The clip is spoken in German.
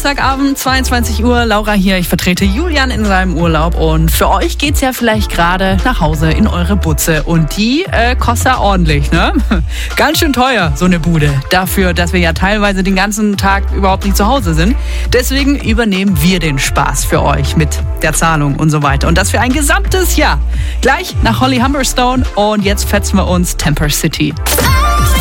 Donnerstagabend, 22 Uhr. Laura hier, ich vertrete Julian in seinem Urlaub. Und für euch geht's ja vielleicht gerade nach Hause in eure Butze. Und die kostet ja ordentlich, ne? Ganz schön teuer, so eine Bude. Dafür, dass wir ja teilweise den ganzen Tag überhaupt nicht zu Hause sind. Deswegen übernehmen wir den Spaß für euch mit der Zahlung und so weiter. Und das für ein gesamtes Jahr. Gleich nach Holly Humberstone. Und jetzt fetzen wir uns Temper City.